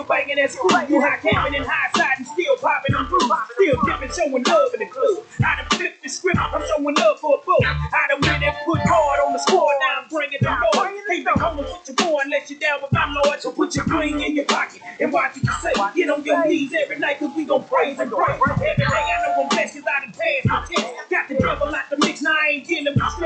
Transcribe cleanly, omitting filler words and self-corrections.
banging that screw. You high camping and high side and still popping them through. Still dipping, showing love in the club. I done flipped the script, I'm showing love for a book. I done went and put hard on the score, now I'm bringing the Lord. Can't be home with your boy unless you're down with my Lord. So put your ring in your pocket and watch what you say. Get on your knees every night cause we gon' praise and pray. Every day I know I'm blessed cause I done passed the test. Got the devil out the mix, now I ain't dealing with stress.